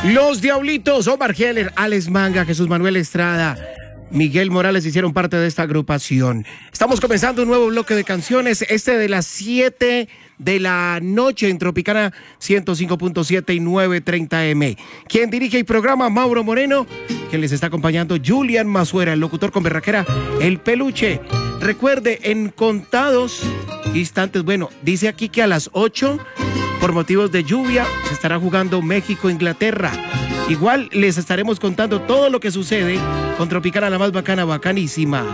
Los Diablitos, Omar Geller, Alex Manga, Jesús Manuel Estrada, Miguel Morales hicieron parte de esta agrupación. Estamos comenzando un nuevo bloque de canciones, de las 7 de la noche en Tropicana 105.7 y 930M. Quien dirige el programa, Mauro Moreno. Quien les está acompañando, Julian Mazuera, el locutor con berraquera, el peluche. Recuerde, en contados instantes, bueno, dice aquí que a las 8, por motivos de lluvia, se estará jugando México-Inglaterra. Igual les estaremos contando todo lo que sucede con Tropicana, la más bacana, bacanísima.